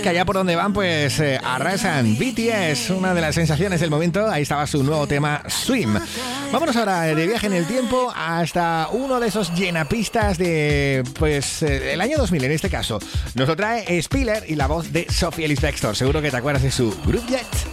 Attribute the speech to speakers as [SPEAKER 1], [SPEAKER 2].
[SPEAKER 1] que allá por donde van pues arrasan. BTS, una de las sensaciones del momento. Ahí estaba su nuevo tema Swim. Vámonos ahora de viaje en el tiempo hasta uno de esos llenapistas de el año 2000 en este caso. Nos lo trae Spiller y la voz de Sophie Ellis-Bextor. Seguro que te acuerdas de su Group Jet.